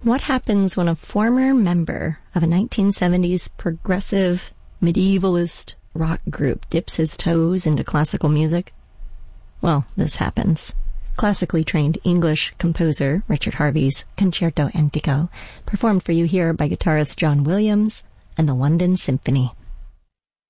What happens when a former member of a 1970s progressive, medievalist rock group dips his toes into classical music? Well, this happens. Classically trained English composer Richard Harvey's Concerto Antico, performed for you here by guitarist John Williams and the London Symphony.